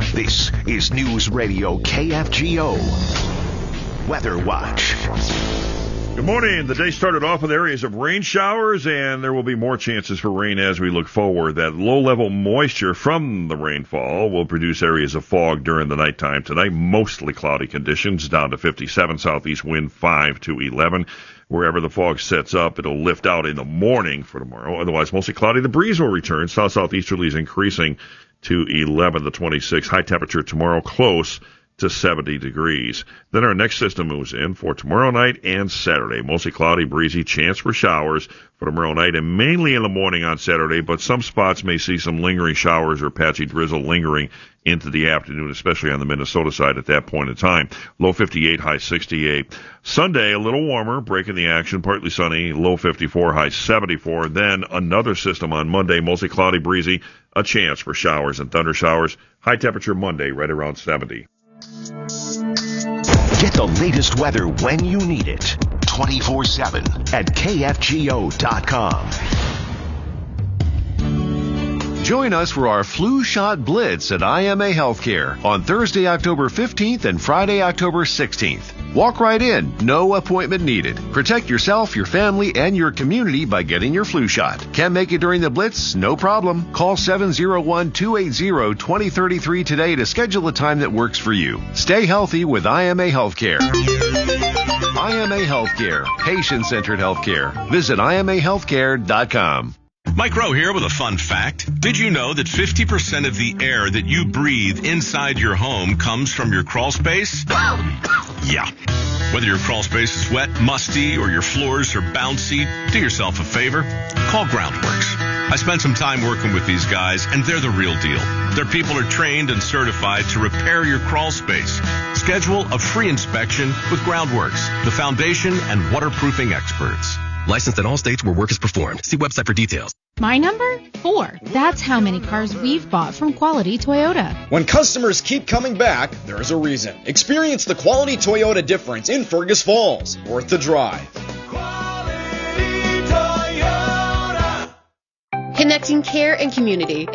This is News Radio KFGO Weather Watch. Good morning. The day started off with areas of rain showers, and there will be more chances for rain as we look forward. That low-level moisture from the rainfall will produce areas of fog during the nighttime tonight. Mostly cloudy conditions, down to 57, southeast wind 5 to 11. Wherever the fog sets up, it'll lift out in the morning for tomorrow. Otherwise, mostly cloudy. The breeze will return. South-southeasterlies increasing to 11 to 26. High temperature tomorrow, close to 70 degrees. Then our next system moves in for tomorrow night and Saturday. Mostly cloudy, breezy, chance for showers for tomorrow night and mainly in the morning on Saturday, but some spots may see some lingering showers or patchy drizzle lingering into the afternoon, especially on the Minnesota side at that point in time. Low 58, high 68. Sunday, a little warmer, breaking the action, partly sunny, low 54, high 74. Then another system on Monday, mostly cloudy, breezy, a chance for showers and thunder showers. High temperature Monday, right around 70. Get the latest weather when you need it. 24/7 at KFGO.com. Join us for our flu shot blitz at IMA Healthcare on Thursday, October 15th and Friday, October 16th. Walk right in, no appointment needed. Protect yourself, your family, and your community by getting your flu shot. Can't make it during the blitz? No problem. Call 701-280-2033 today to schedule a time that works for you. Stay healthy with IMA Healthcare. IMA Healthcare, patient-centered healthcare. Visit IMAHealthcare.com. Mike Rowe here with a fun fact. Did you know that 50% of the air that you breathe inside your home comes from your crawl space? Yeah. Whether your crawl space is wet, musty, or your floors are bouncy, do yourself a favor. Call Groundworks. I spent some time working with these guys, and they're the real deal. Their people are trained and certified to repair your crawl space. Schedule a free inspection with Groundworks, the foundation and waterproofing experts. Licensed in all states where work is performed. See website for details. My number? 4. That's how many cars we've bought from Quality Toyota. When customers keep coming back, there's a reason. Experience the Quality Toyota difference in Fergus Falls. Worth the drive. Connecting care and community.